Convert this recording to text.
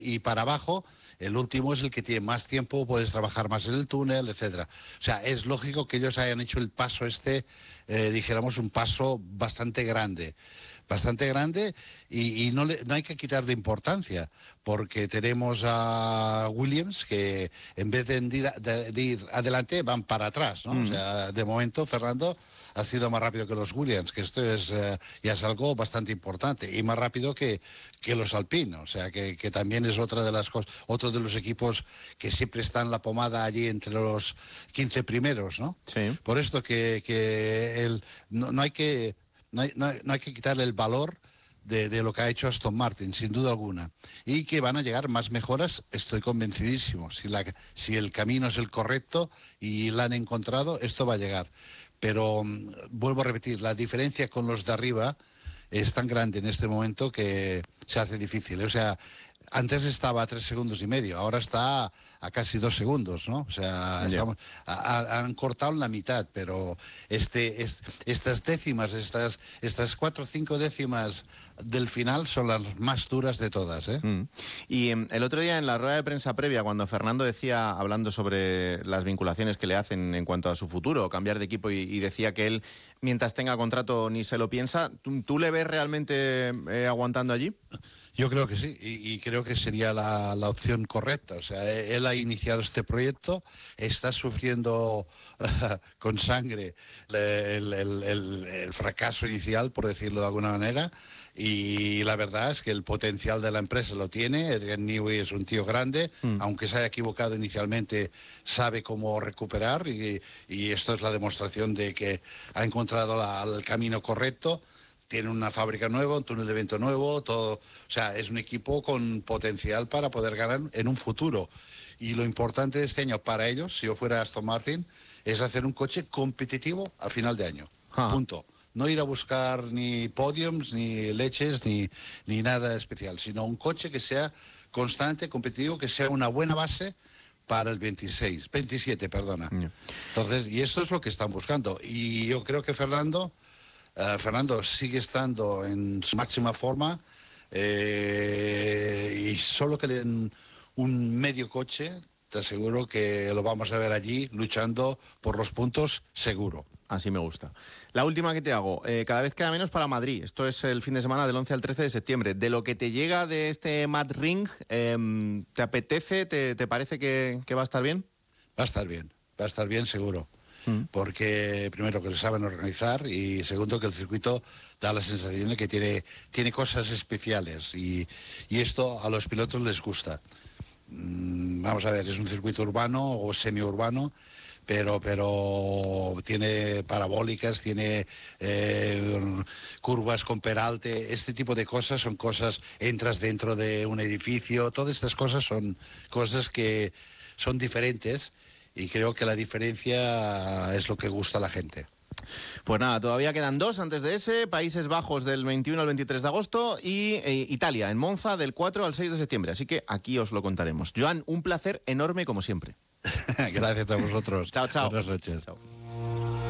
y para abajo, el último es el que tiene más tiempo, puedes trabajar más en el túnel, etcétera. O sea, es lógico que ellos hayan hecho el paso dijéramos, un paso bastante grande y no hay que quitarle importancia, porque tenemos a Williams que en vez de ir adelante van para atrás, ¿no? O sea, de momento Fernando ha sido más rápido que los Williams, que esto ya es algo bastante importante, y más rápido que los Alpine, o sea, que también es otra de las cosas, otro de los equipos que siempre está en la pomada allí entre los 15 primeros, ¿no? Sí. Por esto no hay que quitarle el valor de lo que ha hecho Aston Martin, sin duda alguna. Y que van a llegar más mejoras, estoy convencidísimo. Si el camino es el correcto y la han encontrado, esto va a llegar. Pero vuelvo a repetir, la diferencia con los de arriba es tan grande en este momento que se hace difícil. O sea, antes estaba a 3 segundos y medio, ahora está a casi 2 segundos, ¿no? O sea, han cortado la mitad, pero estas décimas, estas 4 o 5 décimas del final son las más duras de todas, ¿eh? Y el otro día en la rueda de prensa previa, cuando Fernando decía, hablando sobre las vinculaciones que le hacen en cuanto a su futuro, cambiar de equipo, y decía que él, mientras tenga contrato, ni se lo piensa, ¿tú le ves realmente aguantando allí? Yo creo que sí, y creo que sería la opción correcta. O sea, él ha iniciado este proyecto, está sufriendo con sangre el fracaso inicial, por decirlo de alguna manera, y la verdad es que el potencial de la empresa lo tiene. Adrian Newey es un tío grande, aunque se haya equivocado inicialmente, sabe cómo recuperar, y esto es la demostración de que ha encontrado el camino correcto. Tiene una fábrica nueva, un túnel de viento nuevo, todo. O sea, es un equipo con potencial para poder ganar en un futuro. Y lo importante de este año para ellos, si yo fuera Aston Martin, es hacer un coche competitivo a final de año. Punto. No ir a buscar ni podiums, ni leches, ni nada especial, sino un coche que sea constante, competitivo, que sea una buena base para el 27, perdona. Entonces, y esto es lo que están buscando. Y yo creo que Fernando sigue estando en su máxima forma, y solo que le den un medio coche, te aseguro que lo vamos a ver allí luchando por los puntos seguro. Así me gusta. La última que te hago, cada vez queda menos para Madrid. Esto es el fin de semana del 11 al 13 de septiembre. De lo que te llega de este Mad Ring, ¿te apetece? ¿Te parece que va a estar bien? Va a estar bien seguro. Porque primero que lo saben organizar, y segundo que el circuito da la sensación de que tiene cosas especiales, y esto a los pilotos les gusta. Vamos a ver, es un circuito urbano o semiurbano, pero tiene parabólicas, tiene curvas con peralte. Este tipo de cosas son cosas, entras dentro de un edificio, todas estas cosas son cosas que son diferentes. Y creo que la diferencia es lo que gusta a la gente. Pues nada, todavía quedan 2 antes de ese. Países Bajos del 21 al 23 de agosto y Italia, en Monza, del 4 al 6 de septiembre. Así que aquí os lo contaremos. Joan, un placer enorme como siempre. Gracias a vosotros. Chao, chao. Buenas noches. Chao.